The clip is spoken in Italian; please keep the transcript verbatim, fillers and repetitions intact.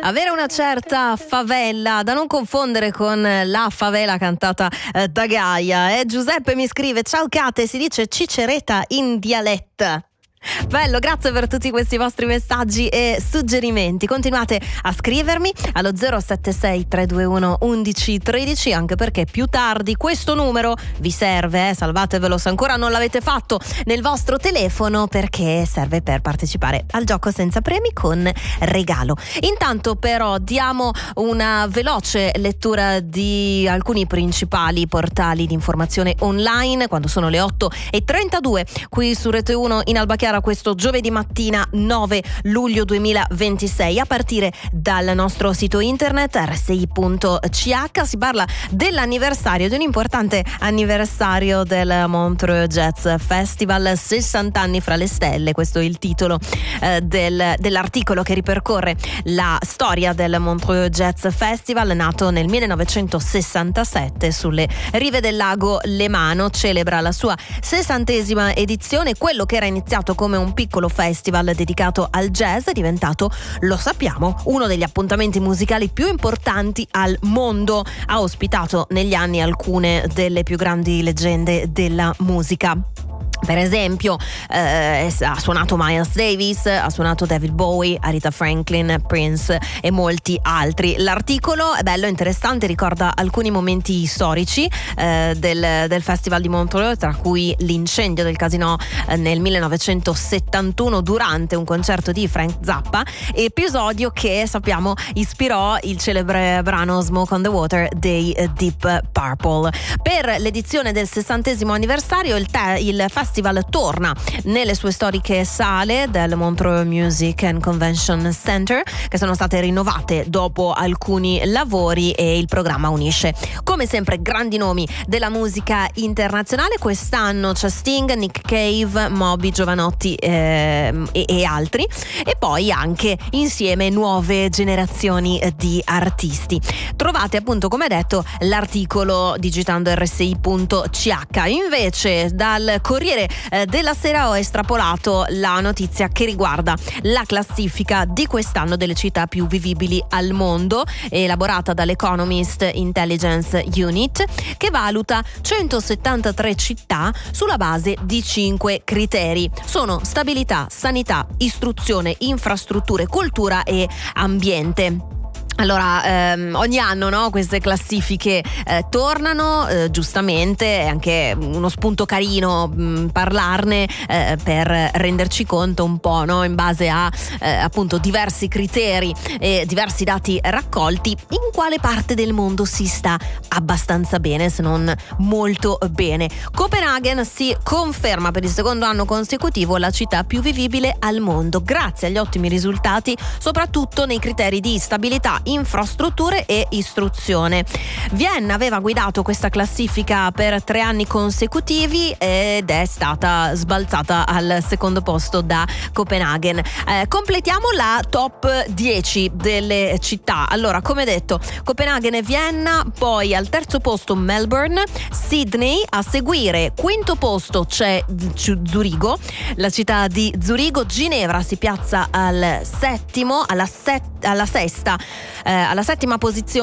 avere una certa favela, da non confondere con la favela cantata eh, da Gaia. E Giuseppe mi scrive: ciao Kate, si dice cicereta in dialetta. Bello, grazie per tutti questi vostri messaggi e suggerimenti. Continuate a scrivermi allo zero sette sei tre due uno undici tredici, anche perché più tardi questo numero vi serve, eh? Salvatevelo se ancora non l'avete fatto nel vostro telefono, perché serve per partecipare al gioco senza premi con regalo. Intanto però diamo una veloce lettura di alcuni principali portali di informazione online quando sono le otto e trentadue qui su Rete uno in Alba Chiara questo giovedì mattina nove luglio duemilaventisei. A partire dal nostro sito internet erre esse i punto ci acca si parla dell'anniversario, di un importante anniversario del Montreux Jazz Festival, sessanta anni fra le stelle. Questo è il titolo eh, del, dell'articolo che ripercorre la storia del Montreux Jazz Festival, nato nel millenovecentosessantasette sulle rive del lago Lemano. Celebra la sua sessantesima edizione. Quello che era iniziato come un piccolo festival dedicato al jazz è diventato, lo sappiamo, uno degli appuntamenti musicali più importanti al mondo. Ha ospitato negli anni alcune delle più grandi leggende della musica. Per esempio eh, ha suonato Miles Davis, ha suonato David Bowie, Aretha Franklin, Prince e molti altri. L'articolo è bello, interessante, ricorda alcuni momenti storici eh, del, del Festival di Montreux, tra cui l'incendio del Casino eh, nel millenovecentosettantuno durante un concerto di Frank Zappa, episodio che sappiamo ispirò il celebre brano Smoke on the Water dei Deep Purple. Per l'edizione del sessantesimo anniversario il, te- il Festival Festival torna nelle sue storiche sale del Montreux Music and Convention Center, che sono state rinnovate dopo alcuni lavori, e il programma unisce come sempre grandi nomi della musica internazionale. Quest'anno c'è Sting, Nick Cave, Moby, Giovanotti eh, e, e altri, e poi anche insieme nuove generazioni di artisti. Trovate appunto, come detto, l'articolo digitando erre esse i punto ci acca. Invece dal Corriere della Sera ho estrapolato la notizia che riguarda la classifica di quest'anno delle città più vivibili al mondo, elaborata dall'Economist Intelligence Unit, che valuta centosettantatré città sulla base di cinque criteri. Sono stabilità, sanità, istruzione, infrastrutture, cultura e ambiente. Allora, ehm, ogni anno, no, queste classifiche eh, tornano, eh, giustamente, è anche uno spunto carino mh, parlarne eh, per renderci conto un po', no, in base a eh, appunto diversi criteri e diversi dati raccolti, in quale parte del mondo si sta abbastanza bene, se non molto bene. Copenaghen si conferma per il secondo anno consecutivo la città più vivibile al mondo, grazie agli ottimi risultati soprattutto nei criteri di stabilità, infrastrutture e istruzione. Vienna aveva guidato questa classifica per tre anni consecutivi ed è stata sbalzata al secondo posto da Copenaghen. Eh, completiamo la top dieci delle città. Allora, come detto, Copenaghen e Vienna, poi al terzo posto Melbourne, Sydney, a seguire quinto posto c'è Zurigo, la città di Zurigo. Ginevra si piazza al settimo, alla, set, alla sesta, eh, alla settima posizione